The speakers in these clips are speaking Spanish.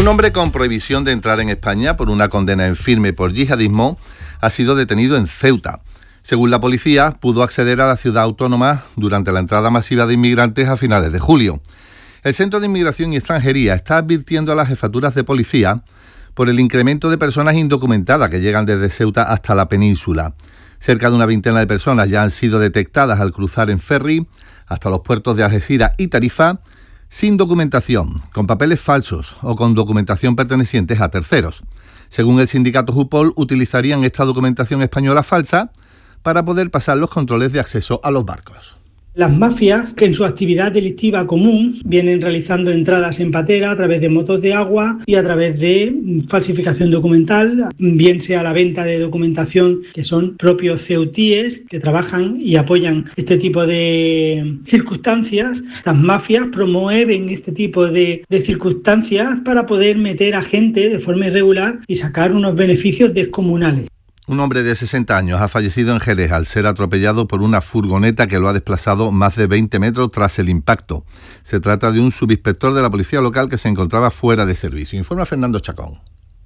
Un hombre con prohibición de entrar en España por una condena en firme por yihadismo ha sido detenido en Ceuta. Según la policía, pudo acceder a la ciudad autónoma durante la entrada masiva de inmigrantes a finales de julio. El Centro de Inmigración y Extranjería está advirtiendo a las jefaturas de policía por el incremento de personas indocumentadas que llegan desde Ceuta hasta la península. Cerca de una veintena de personas ya han sido detectadas al cruzar en ferry hasta los puertos de Algeciras y Tarifa, sin documentación, con papeles falsos o con documentación pertenecientes a terceros. Según el sindicato Jupol, utilizarían esta documentación española falsa para poder pasar los controles de acceso a los barcos. Las mafias, que en su actividad delictiva común vienen realizando entradas en patera a través de motos de agua y a través de falsificación documental, bien sea la venta de documentación que son propios ceutíes que trabajan y apoyan este tipo de circunstancias. Las mafias promueven este tipo de circunstancias para poder meter a gente de forma irregular y sacar unos beneficios descomunales. Un hombre de 60 años ha fallecido en Jerez al ser atropellado por una furgoneta que lo ha desplazado más de 20 metros tras el impacto. Se trata de un subinspector de la policía local que se encontraba fuera de servicio. Informa Fernando Chacón.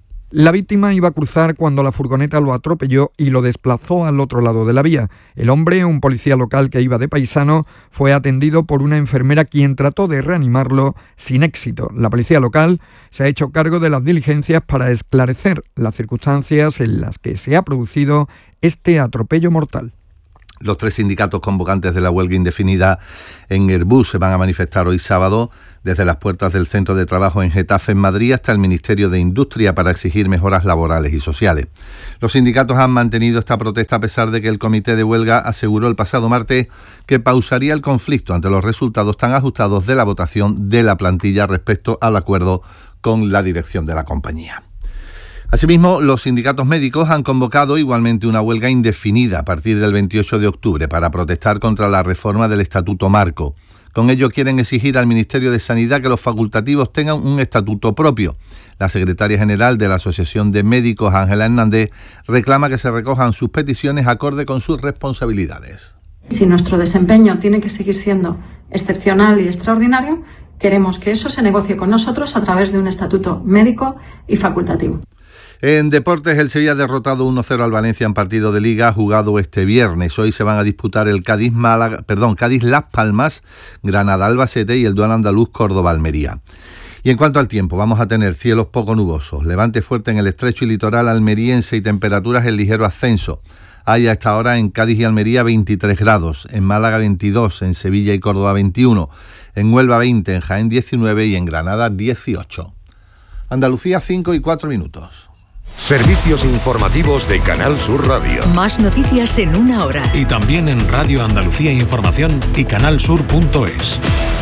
La víctima iba a cruzar cuando la furgoneta lo atropelló y lo desplazó al otro lado de la vía. El hombre, un policía local que iba de paisano, fue atendido por una enfermera quien trató de reanimarlo sin éxito. La policía local se ha hecho cargo de las diligencias para esclarecer las circunstancias en las que se ha producido este atropello mortal. Los 3 sindicatos convocantes de la huelga indefinida en Airbus se van a manifestar hoy sábado desde las puertas del Centro de Trabajo en Getafe, en Madrid, hasta el Ministerio de Industria para exigir mejoras laborales y sociales. Los sindicatos han mantenido esta protesta a pesar de que el comité de huelga aseguró el pasado martes que pausaría el conflicto ante los resultados tan ajustados de la votación de la plantilla respecto al acuerdo con la dirección de la compañía. Asimismo, los sindicatos médicos han convocado igualmente una huelga indefinida a partir del 28 de octubre para protestar contra la reforma del Estatuto Marco. Con ello quieren exigir al Ministerio de Sanidad que los facultativos tengan un estatuto propio. La secretaria general de la Asociación de Médicos, Ángela Hernández, reclama que se recojan sus peticiones acorde con sus responsabilidades. Si nuestro desempeño tiene que seguir siendo excepcional y extraordinario, queremos que eso se negocie con nosotros a través de un estatuto médico y facultativo. En deportes, el Sevilla ha derrotado 1-0 al Valencia en partido de Liga jugado este viernes. Hoy se van a disputar el Cádiz-Las Palmas, Granada-Albacete y el duelo andaluz Córdoba-Almería. Y en cuanto al tiempo, vamos a tener cielos poco nubosos, levante fuerte en el estrecho y litoral almeriense y temperaturas en ligero ascenso. Hay a esta hora en Cádiz y Almería 23 grados, en Málaga 22, en Sevilla y Córdoba 21, en Huelva 20, en Jaén 19 y en Granada 18. Andalucía 5:04. Servicios informativos de Canal Sur Radio. Más noticias en una hora. Y también en Radio Andalucía Información y canalsur.es.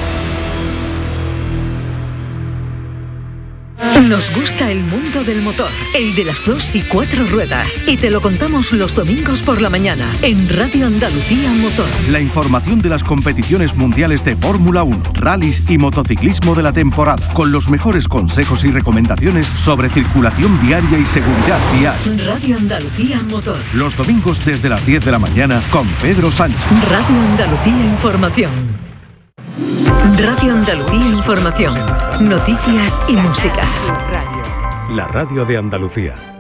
Nos gusta el mundo del motor, el de las 2 y 4 ruedas. Y te lo contamos los domingos por la mañana en Radio Andalucía Motor. La información de las competiciones mundiales de Fórmula 1, rallies y motociclismo de la temporada, con los mejores consejos y recomendaciones sobre circulación viaria y seguridad vial. Radio Andalucía Motor. Los domingos desde las 10 de la mañana con Pedro Sánchez. Radio Andalucía Información. Radio Andalucía Información. Noticias y música. La radio de Andalucía.